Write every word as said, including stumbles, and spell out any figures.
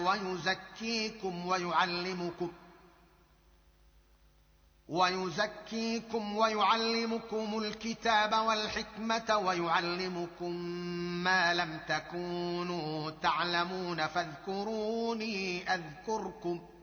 ويزكيكم ويعلمكم ويزكيكم ويعلمكم الكتاب والحكمة ويعلمكم ما لم تكونوا تعلمون فاذكروني أذكركم